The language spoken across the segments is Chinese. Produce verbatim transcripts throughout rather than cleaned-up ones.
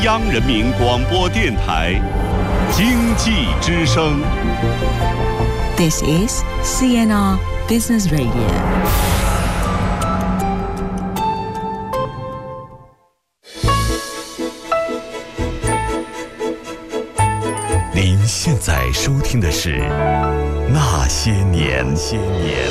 央人民广播电台经济之声。 This is C N R Business Radio。 您现在收听的是《那些年》。些年。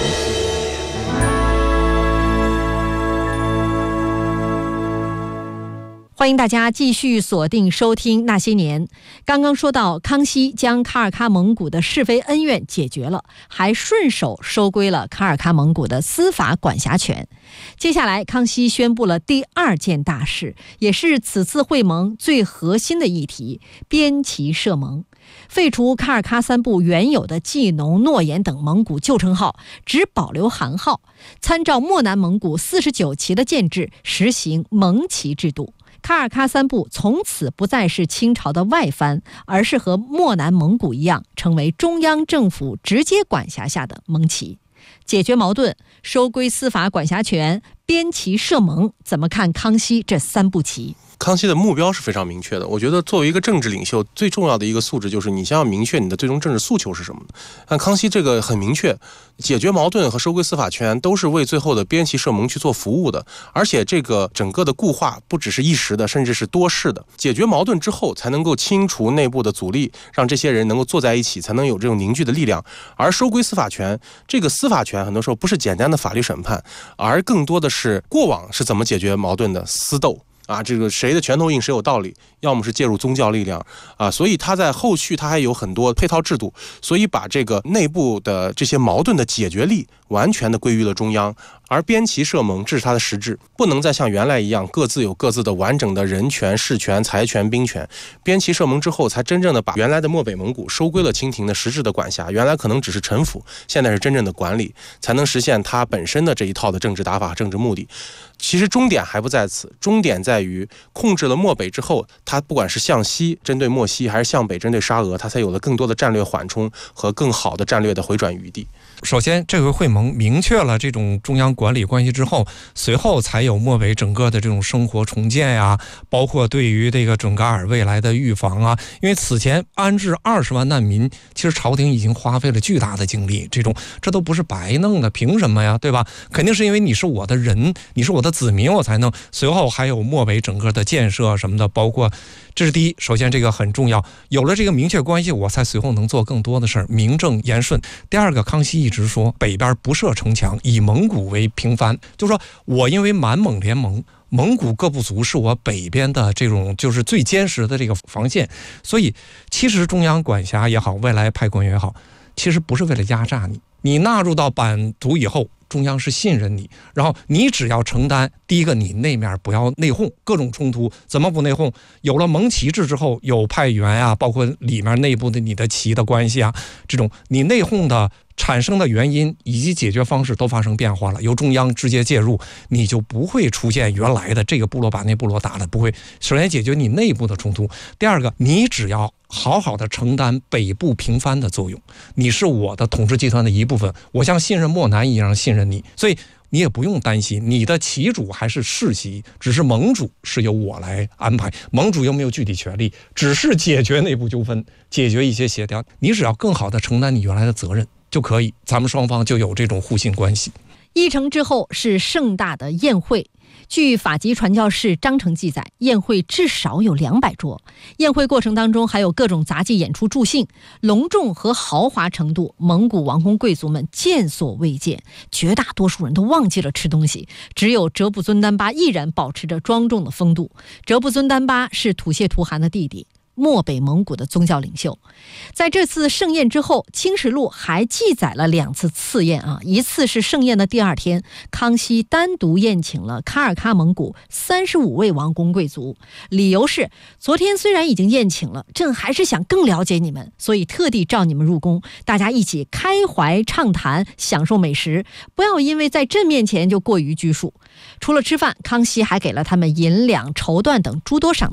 欢迎大家继续锁定收听《那些年》。刚刚说到，康熙将卡尔喀蒙古的是非恩怨解决了，还顺手收归了卡尔喀蒙古的司法管辖权。接下来，康熙宣布了第二件大事，也是此次会盟最核心的议题——边旗设盟。废除卡尔喀三部原有的冀农、诺言等蒙古旧称号，只保留汗号，参照漠南蒙古四十九旗的建制，实行蒙旗制度。卡尔喀三部从此不再是清朝的外藩，而是和漠南蒙古一样，成为中央政府直接管辖下的蒙旗。解决矛盾，收归司法管辖权，边旗设盟，怎么看康熙这三步棋？ 康熙的目标是非常明确的。我觉得作为一个政治领袖，最重要的一个素质就是你先要明确你的最终政治诉求是什么。但康熙这个很明确，解决矛盾和收归司法权都是为最后的边旗设盟去做服务的，而且这个整个的固化不只是一时的，甚至是多事的。解决矛盾之后，才能够清除内部的阻力，让这些人能够坐在一起，才能有这种凝聚的力量。而收归司法权，这个司法权很多时候不是简单的法律审判，而更多的是过往是怎么解决矛盾的私斗。啊，这个谁的拳头硬谁有道理，要么是介入宗教力量啊，所以他在后续他还有很多配套制度，所以把这个内部的这些矛盾的解决力完全的归于了中央。而边旗设盟，这是它的实质，不能再像原来一样各自有各自的完整的人权、事权、财权、兵权。边旗设盟之后，才真正的把原来的漠北蒙古收归了清廷的实质的管辖，原来可能只是臣服，现在是真正的管理，才能实现它本身的这一套的政治打法、政治目的。其实终点还不在此，终点在于控制了漠北之后，它不管是向西针对漠西，还是向北针对沙俄，它才有了更多的战略缓冲和更好的战略的回转余地。 首先，这回会盟明确了这种中央管理关系之后，随后才有漠北整个的这种生活重建呀，包括对于这个准噶尔未来的预防啊。因为此前安置二十万难民，其实朝廷已经花费了巨大的精力，这种这都不是白弄的，凭什么呀？对吧？肯定是因为你是我的人，你是我的子民，我才能。随后还有漠北整个的建设什么的，包括这是第一。首先这个很重要，有了这个明确关系，我才随后能做更多的事儿，名正言顺。第二个，康熙一直说北边不设城墙，以蒙古为平藩，就是说我因为满蒙联盟，蒙古各部族是我北边的这种就是最坚实的这个防线，所以其实中央管辖也好，未来派官员也好，其实不是为了压榨你，你纳入到版图以后，中央是信任你，然后你只要承担，第一个你那面不要内讧，各种冲突怎么不内讧？有了蒙旗制之后，有派员啊，包括里面内部的你的旗的关系啊，这种你内讧的产生的原因以及解决方式都发生变化了，由中央直接介入，你就不会出现原来的这个部落把那部落打了，不会。首先解决你内部的冲突，第二个，你只要好好的承担北部平藩的作用，你是我的统治集团的一部分，我像信任漠南一样信任你，所以你也不用担心你的旗主还是世袭，只是盟主是由我来安排，盟主又没有具体权利，只是解决内部纠纷，解决一些协调，你只要更好的承担你原来的责任就可以，咱们双方就有这种互信关系。 议程之后是盛大的宴会。据法籍传教士章程记载，宴会至少有两百桌。宴会过程当中还有各种杂技演出助兴，隆重和豪华程度，蒙古王公贵族们见所未见，绝大多数人都忘记了吃东西，只有哲布尊丹巴依然保持着庄重的风度。哲布尊丹巴是土谢图汗的弟弟，漠北蒙古的宗教领袖。在这次盛宴之后，清史录还记载了两次赐宴啊，一次是盛宴的第二天，康熙单独宴请了卡尔喀蒙古三十五位王公贵族，理由是昨天虽然已经宴请了，朕还是想更了解你们，所以特地召你们入宫，大家一起开怀畅谈，享受美食，不要因为在朕面前就过于拘束。除了吃饭，康熙还给了他们银两、绸缎等诸多赏赐。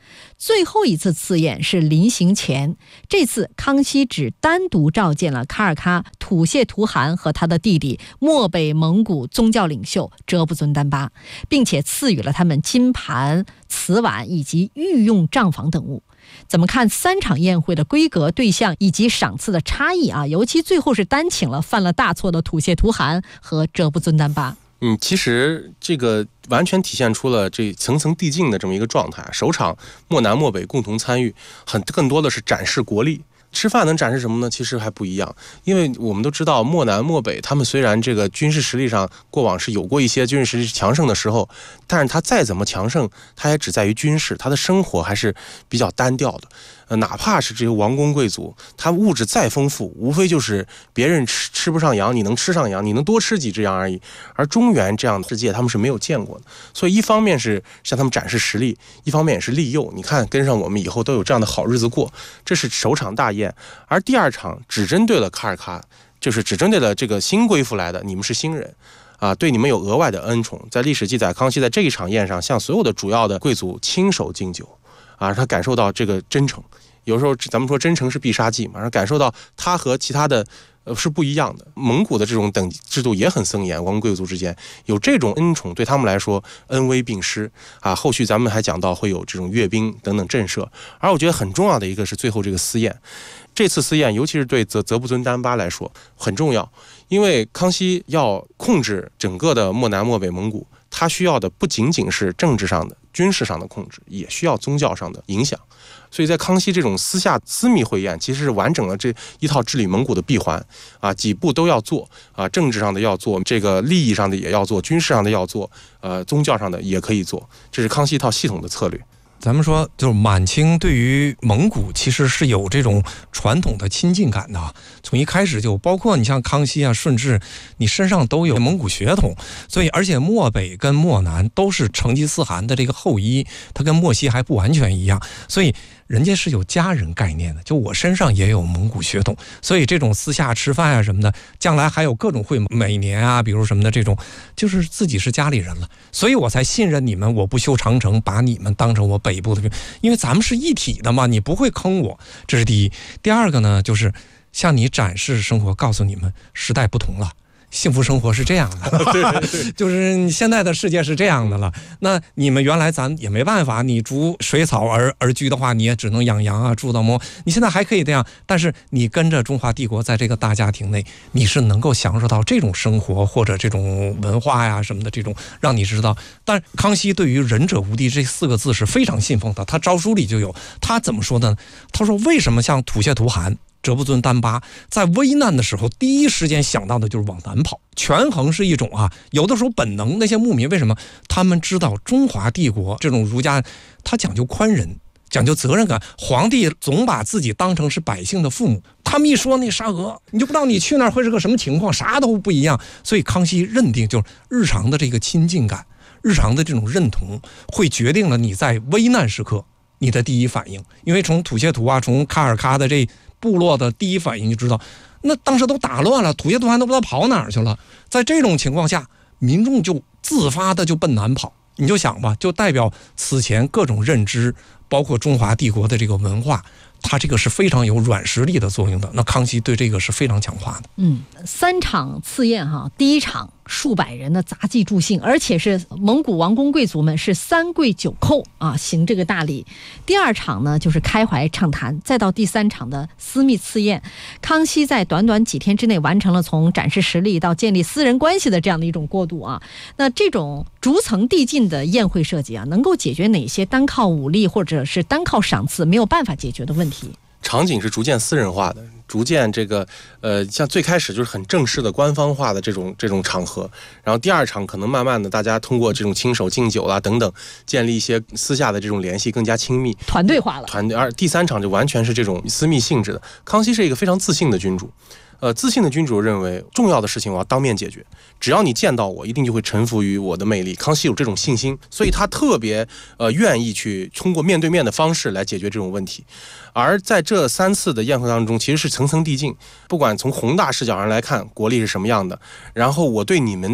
最后一次赐宴是临行前，这次康熙只单独召见了卡尔喀吐谢图汗和他的弟弟漠北蒙古宗教领袖哲布尊丹巴，并且赐予了他们金盘、瓷碗以及御用账房等物。怎么看三场宴会的规格、对象以及赏赐的差异啊？尤其最后是单请了犯了大错的吐谢图汗和哲布尊丹巴。 嗯，其实这个完全体现出了这层层递进的这么一个状态。首场漠南漠北共同参与，很更多的是展示国力。吃饭能展示什么呢？其实还不一样，因为我们都知道漠南漠北他们虽然这个军事实力上过往是有过一些军事实力强盛的时候，但是他再怎么强盛，他也只在于军事，他的生活还是比较单调的。呃，哪怕是这些王公贵族，他物质再丰富，无非就是别人吃吃不上羊，你能吃上羊，你能多吃几只羊而已。而中原这样的世界，他们是没有见过的。所以一方面是向他们展示实力，一方面也是利诱。你看，跟上我们以后都有这样的好日子过。这是首场大宴，而第二场只针对了卡尔喀，就是只针对了这个新归附来的，你们是新人。啊，对你们有额外的恩宠。在历史记载，康熙在这一场宴上向所有的主要的贵族亲手敬酒。啊，他感受到这个真诚，有时候咱们说真诚是必杀技嘛，然感受到他和其他的呃是不一样的。蒙古的这种等级制度也很森严，王公贵族之间有这种恩宠，对他们来说恩威并施啊。后续咱们还讲到会有这种阅兵等等震慑，而我觉得很重要的一个是最后这个私宴。这次私宴，尤其是对泽泽布尊丹巴来说很重要，因为康熙要控制整个的漠南漠北蒙古，他需要的不仅仅是政治上的、军事上的控制，也需要宗教上的影响。所以在康熙这种私下私密会宴，其实是完整了这一套治理蒙古的闭环啊，几步都要做啊，政治上的要做，这个利益上的也要做，军事上的要做，呃，宗教上的也可以做，这是康熙一套系统的策略。 咱们说，就是满清对于蒙古其实是有这种传统的亲近感的，从一开始就，包括你像康熙啊、顺治，你身上都有蒙古血统，所以而且漠北跟漠南都是成吉思汗的这个后裔，它跟漠西还不完全一样，所以人家是有家人概念的，就我身上也有蒙古血统，所以这种私下吃饭啊什么的，将来还有各种会每年啊，比如什么的这种，就是自己是家里人了，所以我才信任你们，我不修长城，把你们当成我北部的，因为咱们是一体的嘛，你不会坑我，这是第一。第二个呢，就是向你展示生活，告诉你们时代不同了。幸福生活是这样的，对对对，就是你现在的世界是这样的了。那你们原来咱也没办法，你逐水草而而居的话，你也只能养羊啊，住到摸。你现在还可以这样，但是你跟着中华帝国在这个大家庭内，你是能够享受到这种生活或者这种文化呀什么的，这种让你知道。但康熙对于仁者无敌这四个字是非常信奉的，他诏书里就有。他怎么说呢？他说为什么像吐谢图汗、哲布尊丹巴在危难的时候第一时间想到的就是往南跑？权衡是一种啊，有的时候本能。那些牧民为什么他们知道中华帝国这种儒家，他讲究宽仁，讲究责任感，皇帝总把自己当成是百姓的父母，他们一说那沙俄，你就不知道你去那儿会是个什么情况，啥都不一样。所以康熙认定就是日常的这个亲近感，日常的这种认同，会决定了你在危难时刻你的第一反应。因为从吐谢图啊，从卡尔喀的这部落的第一反应就知道，那当时都打乱了，吐谢图汗都不知道跑哪儿去了。在这种情况下，民众就自发的就奔南跑。你就想吧，就代表此前各种认知，包括中华帝国的这个文化，它这个是非常有软实力的作用的。那康熙对这个是非常强化的。 嗯，三场赐宴哈，第一场数百人的杂技助兴，而且是蒙古王公贵族们是三跪九叩啊，行这个大礼。第二场呢就是开怀畅谈，再到第三场的私密赐宴。康熙在短短几天之内完成了从展示实力到建立私人关系的这样的一种过渡啊。那这种逐层递进的宴会设计啊，能够解决哪些单靠武力或者是单靠赏赐没有办法解决的问题？ 场景是逐渐私人化的，逐渐这个呃，像最开始就是很正式的官方化的这种这种场合，然后第二场可能慢慢的大家通过这种亲手敬酒啦等等，建立一些私下的这种联系更加亲密， 团队化了。 团队，而第三场就完全是这种私密性质的。康熙是一个非常自信的君主。呃，自信的君主认为重要的事情我要当面解决，只要你见到我，一定就会臣服于我的魅力。康熙有这种信心，所以他特别呃愿意去通过面对面的方式来解决这种问题。而在这三次的宴会当中，其实是层层递进，不管从宏大视角上来看，国力是什么样的，然后我对你们的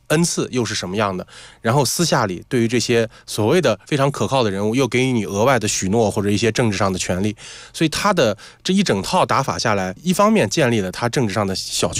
恩赐又是什么样的，然后私下里对于这些所谓的非常可靠的人物又给予你额外的许诺或者一些政治上的权利，所以他的这一整套打法下来，一方面建立了他政治上的小